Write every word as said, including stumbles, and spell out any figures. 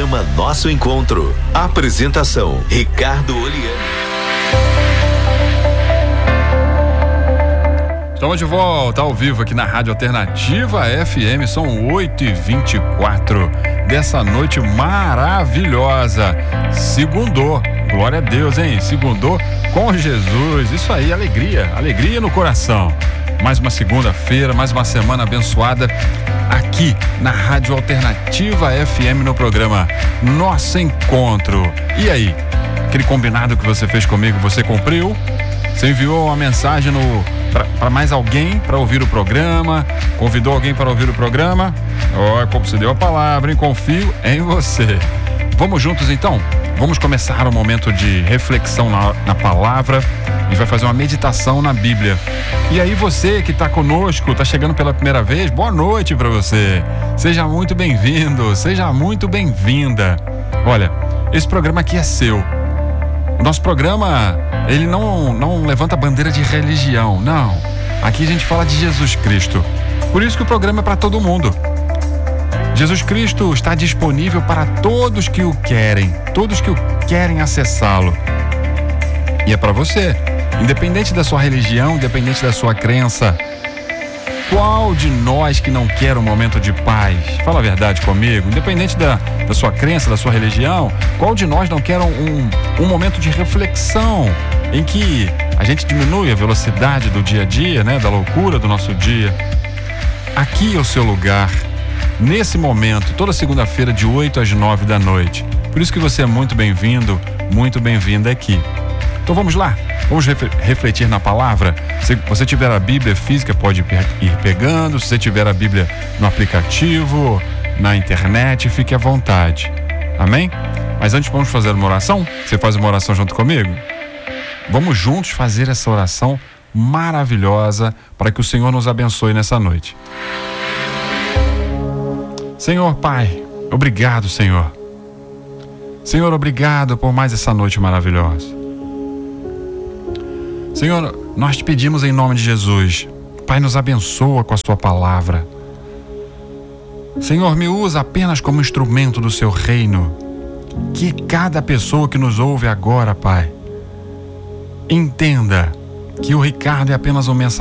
Programa Nosso Encontro. Apresentação: Ricardo Oliani. Estamos de volta ao vivo aqui na Rádio Alternativa F M, são oito e vinte e quatro dessa noite maravilhosa. Segundou, glória a Deus, hein? Segundou com Jesus, isso aí, alegria, alegria no coração. Mais uma segunda-feira, mais uma semana abençoada aqui na Rádio Alternativa F M no programa Nosso Encontro. E aí, aquele combinado que você fez comigo, você cumpriu? Você enviou uma mensagem no para mais alguém para ouvir o programa? Convidou alguém para ouvir o programa? Ó, oh, como você deu a palavra, hein? Confio em você. Vamos juntos então? Vamos começar um momento de reflexão na, na palavra e vai fazer uma meditação na Bíblia. E aí você que está conosco, está chegando pela primeira vez, boa noite para você. Seja muito bem-vindo, seja muito bem-vinda. Olha, esse programa aqui é seu. O nosso programa, ele não, não levanta bandeira de religião, não. Aqui a gente fala de Jesus Cristo. Por isso que o programa é para todo mundo. Jesus Cristo está disponível para todos que o querem, todos que o querem acessá-lo. E é para você, independente da sua religião, independente da sua crença. Qual de nós que não quer um momento de paz? Fala a verdade comigo. Independente da, da sua crença, da sua religião, qual de nós não quer um, um momento de reflexão em que a gente diminui a velocidade do dia a dia, né? Da loucura do nosso dia. Aqui é o seu lugar. Nesse momento, toda segunda-feira de oito às nove da noite. Por isso que você é muito bem-vindo, muito bem-vinda aqui. Então vamos lá, vamos refletir na palavra. Se você tiver a Bíblia física, pode ir pegando. Se você tiver a Bíblia no aplicativo, na internet, fique à vontade. Amém? Mas antes vamos fazer uma oração? Você faz uma oração junto comigo? Vamos juntos fazer essa oração maravilhosa para que o Senhor nos abençoe nessa noite. Senhor Pai, obrigado, Senhor. Senhor, obrigado por mais essa noite maravilhosa. Senhor, nós te pedimos em nome de Jesus, Pai, nos abençoa com a sua palavra. Senhor, me usa apenas como instrumento do seu reino. Que cada pessoa que nos ouve agora, Pai, entenda que o Ricardo é apenas um mensageiro